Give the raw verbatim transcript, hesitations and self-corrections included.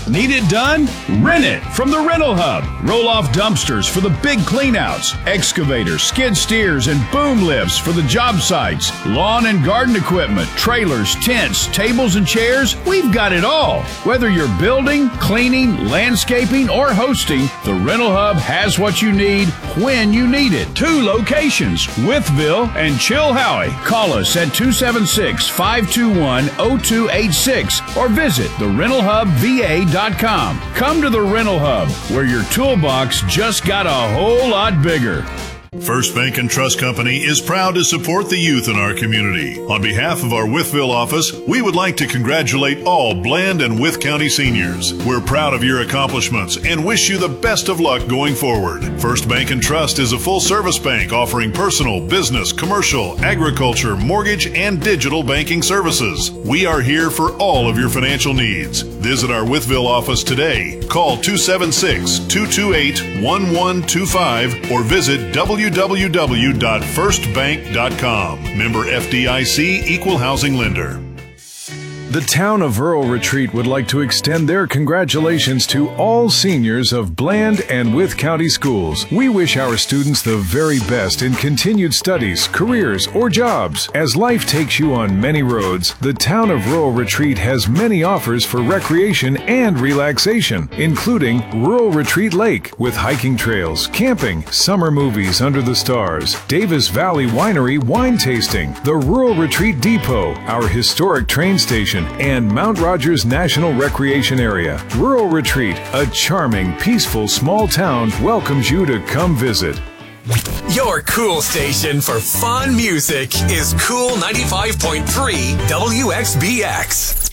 Need it done? Rent it from the Rental Hub. Roll-off dumpsters for the big cleanouts, excavators, skid steers, and boom lifts for the job sites, lawn and garden equipment, trailers, tents, tables, and chairs. We've got it all. Whether you're building, cleaning, landscaping, or hosting, the Rental Hub has what you need when you need it. Two locations, Withville and Chilhowie. Call us at two seven six, five two one, zero two eight six or visit the rental hub v a dot com. Come to the Rental Hub, where your toolbox just got a whole lot bigger. First Bank and Trust Company is proud to support the youth in our community. On behalf of our Withville office, we would like to congratulate all Bland and Wythe County seniors. We're proud of your accomplishments and wish you the best of luck going forward. First Bank and Trust is a full-service bank offering personal, business, commercial, agriculture, mortgage, and digital banking services. We are here for all of your financial needs. Visit our Withville office today. Call two seven six, two two eight, one one two five or visit w w w dot first bank dot com. Member F D I C, Equal Housing Lender. The town of Earl Retreat would like to extend their congratulations to all seniors of Bland and Wythe County Schools. We wish our students the very best in continued studies, careers, or jobs. As life takes you on many roads, the town of Rural Retreat has many offers for recreation and relaxation, including Rural Retreat Lake with hiking trails, camping, summer movies under the stars, Davis Valley Winery wine tasting, the Rural Retreat Depot, our historic train station, and Mount Rogers National Recreation Area. Rural Retreat, a charming, peaceful, small town, welcomes you to come visit. Your cool station for fun music is Cool ninety-five point three W X B X.